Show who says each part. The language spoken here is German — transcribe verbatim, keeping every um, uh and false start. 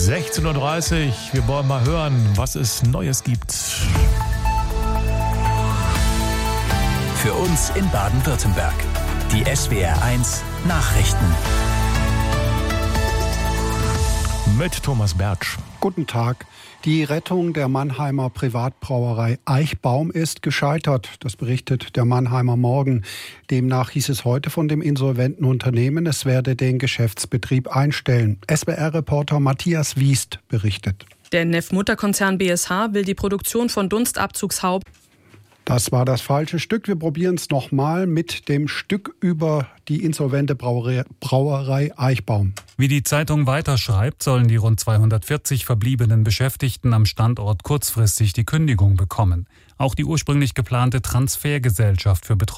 Speaker 1: sechzehn Uhr dreißig, wir wollen mal hören, was es Neues gibt.
Speaker 2: Für uns in Baden-Württemberg. Die S W R eins Nachrichten.
Speaker 1: Mit Thomas Bertsch.
Speaker 3: Guten Tag. Die Rettung der Mannheimer Privatbrauerei Eichbaum ist gescheitert. Das berichtet der Mannheimer Morgen. Demnach hieß es heute von dem insolventen Unternehmen, es werde den Geschäftsbetrieb einstellen. S W R-Reporter Matthias Wiest berichtet.
Speaker 4: Der N E F-Mutterkonzern B S H will die Produktion von Dunstabzugshauben.
Speaker 3: Das war das falsche Stück. Wir probieren es nochmal mit dem Stück über die insolvente Brauerei, Brauerei Eichbaum.
Speaker 5: Wie die Zeitung weiterschreibt, sollen die rund zweihundertvierzig verbliebenen Beschäftigten am Standort kurzfristig die Kündigung bekommen. Auch die ursprünglich geplante Transfergesellschaft für Betroffene